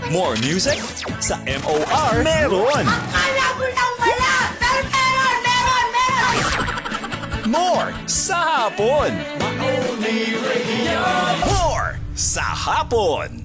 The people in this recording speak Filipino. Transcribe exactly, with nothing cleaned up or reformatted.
More music sa M O R meron. Akala mo lang wala, pero meron, meron, meron. More sa hapon. My only radio. More sa hapon.